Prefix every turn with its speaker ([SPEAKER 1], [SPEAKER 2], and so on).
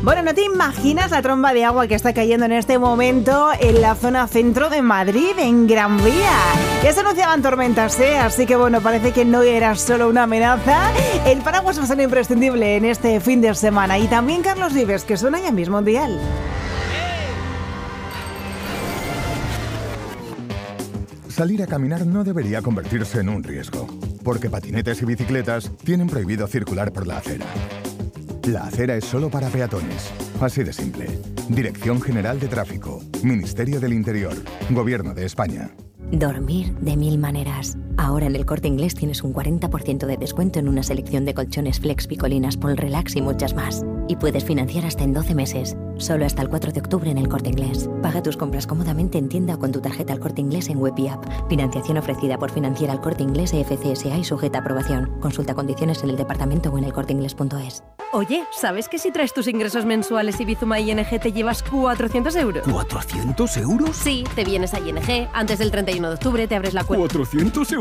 [SPEAKER 1] Bueno, ¿no te imaginas la tromba de agua que está cayendo en este momento en la zona centro de Madrid, en Gran Vía? Ya se anunciaban tormentas, así que bueno, parece que no era solo una amenaza. El paraguas va a ser imprescindible en este fin de semana. Y también Carlos Vives, que suena ya mismo en Dial.
[SPEAKER 2] Salir a caminar no debería convertirse en un riesgo, porque patinetes y bicicletas tienen prohibido circular por la acera. La acera es solo para peatones. Así de simple. Dirección General de Tráfico. Ministerio del Interior. Gobierno de España.
[SPEAKER 3] Dormir de 1000 maneras. Ahora en el Corte Inglés tienes un 40% de descuento en una selección de colchones Flex, Picolinas, Polrelax y muchas más. Y puedes financiar hasta en 12 meses. Solo hasta el 4 de octubre en el Corte Inglés. Paga tus compras cómodamente en tienda o con tu tarjeta El Corte Inglés en web y app. Financiación ofrecida por Financiera El Corte Inglés FCSA y sujeta a aprobación. Consulta condiciones en el departamento o en elcorteinglés.es.
[SPEAKER 4] Oye, ¿sabes que si traes tus ingresos mensuales y Bizuma ING te llevas 400 euros?
[SPEAKER 5] ¿400 euros?
[SPEAKER 4] Sí, te vienes a ING, antes del 31 de octubre te abres la cuenta.
[SPEAKER 5] ¿400 euros?